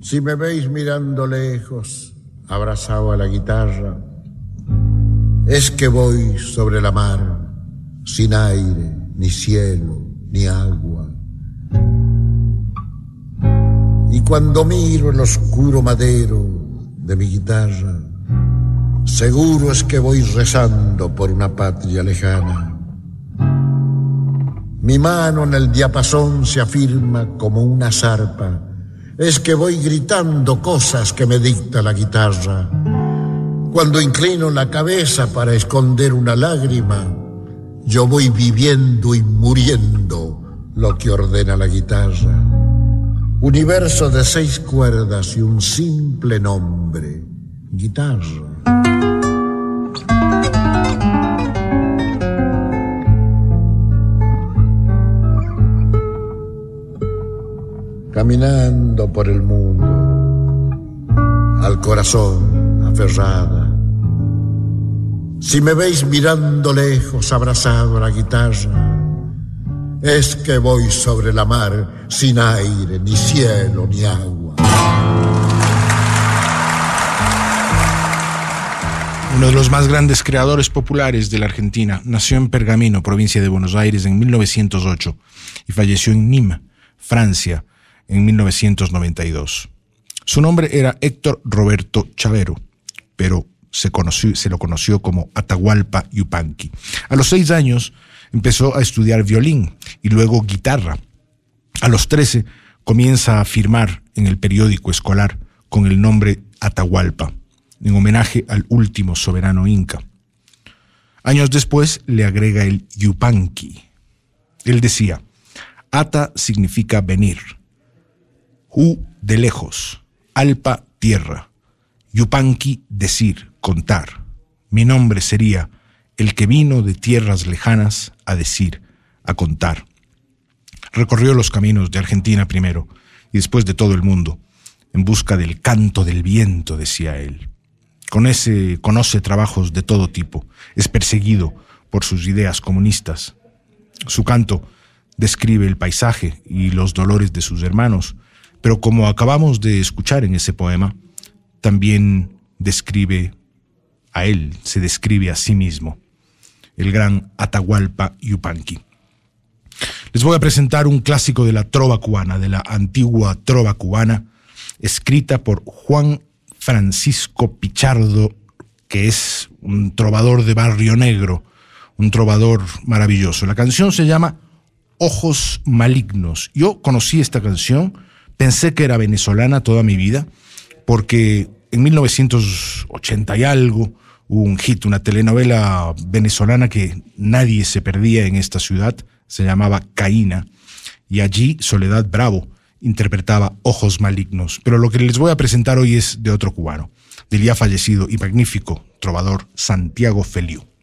Si me veis mirando lejos, abrazado a la guitarra, es que voy sobre la mar, sin aire, ni cielo, ni agua. Y cuando miro el oscuro madero de mi guitarra, seguro es que voy rezando por una patria lejana. Mi mano en el diapasón se afirma como una zarpa. Es que voy gritando cosas que me dicta la guitarra. Cuando inclino la cabeza para esconder una lágrima, yo voy viviendo y muriendo lo que ordena la guitarra. Universo de 6 cuerdas y un simple nombre, guitarra. Caminando por el mundo, al corazón aferrada. Si me veis mirando lejos, abrazado a la guitarra, es que voy sobre la mar, sin aire, ni cielo, ni agua. Uno de los más grandes creadores populares de la Argentina, nació en Pergamino, provincia de Buenos Aires, en 1908 y falleció en Nîmes, Francia, en 1992. Su nombre era Héctor Roberto Chavero, pero se lo conoció como Atahualpa Yupanqui. A los 6 años empezó a estudiar violín y luego guitarra. A los 13 comienza a firmar en el periódico escolar con el nombre Atahualpa, en homenaje al último soberano inca. Años después le agrega el Yupanqui. Él decía: Ata significa venir, Hu de lejos, Alpa tierra, Yupanqui decir, contar. Mi nombre sería el que vino de tierras lejanas a decir, a contar. Recorrió los caminos de Argentina primero y después de todo el mundo, en busca del canto del viento, decía él. Conoce trabajos de todo tipo, es perseguido por sus ideas comunistas. Su canto describe el paisaje y los dolores de sus hermanos, pero como acabamos de escuchar en ese poema, también describe a él, se describe a sí mismo, el gran Atahualpa Yupanqui. Les voy a presentar un clásico de la trova cubana, de la antigua trova cubana, escrita por Juan Francisco Pichardo, que es un trovador de Barrio Negro, un trovador maravilloso. La canción se llama Ojos Malignos. Yo conocí esta canción, pensé que era venezolana toda mi vida, porque en 1980 y algo hubo un hit, una telenovela venezolana que nadie se perdía en esta ciudad, se llamaba Caína, y allí Soledad Bravo interpretaba Ojos Malignos. Pero lo que les voy a presentar hoy es de otro cubano, del ya fallecido y magnífico trovador Santiago Feliú.